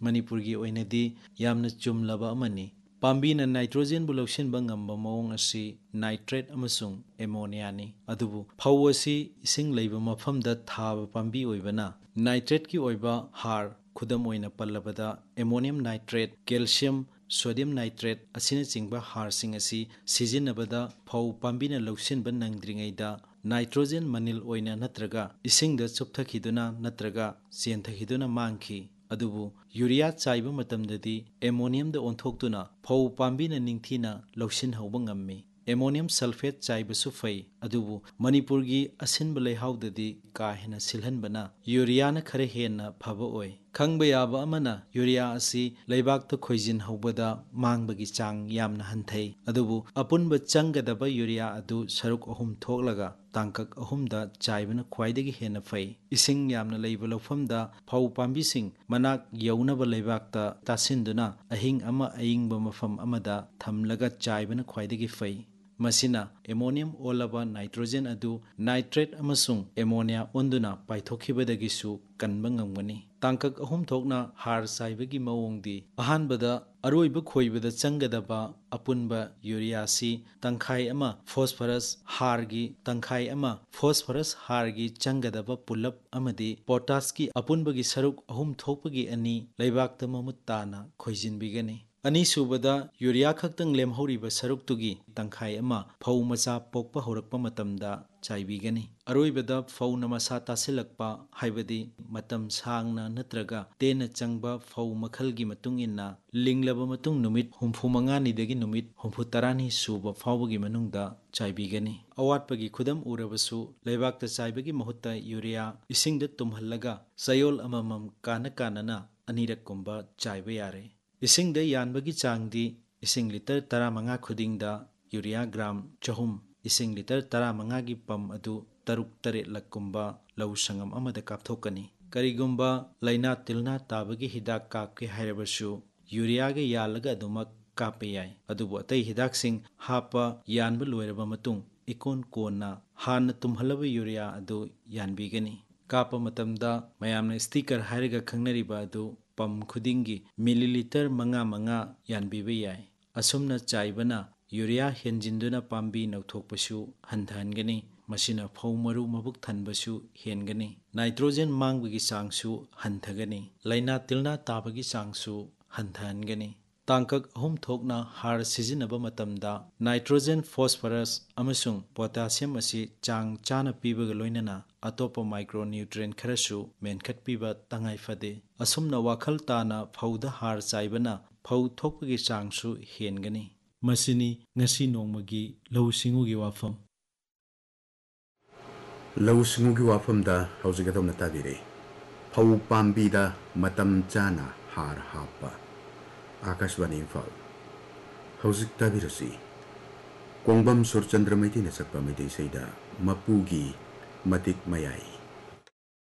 मणिपुर की ओइनदी यामना चुमलबा अमनी पाम्बीना नाइट्रोजन बु लौसिनबा ngamba मवोंग असि नाइट्रेट अमसुंग एमोनियानी अदुबु फौ असि इसिंग लैबा मफमदा थाबा पाम्बी ओइबना नाइट्रेट की ओइबा हार खुदम ओइना पल्लबदा ammonium nitrate calcium sodium nitrate असिना चिंगबा हारसिंग असि सिजिनबदा फौ पाम्बीना लौसिनबा नंद्रिङैदा नाइट्रोजन मनिल ओइना नत्रगा इसिंगदा चुपथखिदुना नत्रगा चेंथखिदुना मांखी अदुबु यूरिया चाइबा मतमददी एमोनियमदा ओंथोक्तुना फौ पाम्बीना निंगथीना लौसिन हौबा ngамmi एमोनियम सल्फेट चाइबसु फै अदुबु मणिपुर की असिनबा लैहाउददी का हेना सिलहनबना यूरियाना खरे हेना फबा ओइ खंगबा याबा अमना यूरिया असि लैबाकता खोइजिन हौबदा मांगबगी चांग यामना हन्थै अदुबु अपुनबा चंगदबा यूरिया अदु सरुक अहुम थोकलगा तांकक अहुमदा चाइबना ख्वाइदगी हेना फै इसिंग यामना लैबा लौफमदा फौ पाम्बीसिंग मनाक यौनबा लैबाकता तासिनदुना अहिंग अमा अयिंगबा मफम अमदा थमलगा चाइबना ख्वाइदगी फै मसिना एमोनियम ओलबा नाइट्रोजन अदु नाइट्रेट अमसुंग एमोनिया ओंदुना पाइथोखिबदगिसु कनबा ngамगनी तांकक अहुम थोकना हार साइबगी मवोंगदी अहानबदा अरोइबा खोइबदा चंगदबा अपुनबा यूरियासी तंखाई अमा फॉस्फरस हारगी तंखाई अमा फॉस्फरस हारगी चंगदबा पुलप अमदी पोटास की अपुनबगी सरुक अहुम थोकपगी अनि लैबाकता ममुत्ताना खोइजिनबिगनी अनीसुबदा यूरिया खक्तंग लेमहौरिबा सरुक्तुगी तंखाई अमा फौ मचा पोकपा हौरकपा मतमदा चाइबिगनी अरोइबदा फौना मसा तासिलकपा हाइबदी मतम सांगना नत्रगा तेना चंगबा फौ मखलगी मतुंग इन्ना लिंगलबा मतुंग नुमित 35 निदगी नुमित 30 सुबा फावबगी मनुंगदा चाइबिगनी अवाटपगी खुदम उरबसु लैबाकता चाइबगी महुत्ता यूरिया इसिंगदा तुम्हल्लगा सयोल अममम काना कानना अनिरक कुंबा चाइबा यारे इसिंगदा यानबगी चांगदी इसिंग लीटर 15 खुदिंगदा यूरिया ग्राम 400 इसिंग लीटर 15 की पम अदु 6-7 लक्कुंबा लौ संगम अमदा कापथोकनी करिगुंबा लैना तिलना ताबगी हिदाक कापके हायरबसु यूरियागे यालगा अदुमक कापे याय अदुबु अतै हिदाकसिंग हापा यानबा लोयरबा मतुंग इकोन कोना हान तुम्हलबा यूरिया अदु यानबिगनी कापा मतमदा मयामना स्टिकर हायरगा खंगनरिबा अदु पम खुदिंगी मिलीलीटर 5 यानबिबा याय असुमना चाइबना यूरिया हेंजिंदुना पाम्बी नौथोकपसु हंथहनगनी मसिना फौ मरु मबुक थनबसु हेनगनी नाइट्रोजन मांगबगी चांगसु हंथगनी लैना तिलना ताबगी चांगसु हंथहनगनी तांकक अहुम थोकना हार सिजिनबा मतमदा नाइट्रोजन फॉस्फरस अमसुंग पोटासियम असि चांग चाना पीबगा लोइनना अतोपा माइक्रो न्यूट्रिएंट खरसु मेनखत पीबा तंगाई फदे असुमना वाखल ताना फौदा हार चाइबना फौ थोकपगी चांगसु हेनगनी मसिनी ngasi नोंमगी लौसिंगुगी वाफम लौसिंगुगी वाफमदा हौजिगदौना ताबिरे फौ पाम्बीदा मतम चाना हार हापा आकाशवाणी इम्फाल हौजिक ताबिरसी कोंगबम सुरचंद्र मैतीना सकपा मैती सैदा मपुगी मतिक मयाई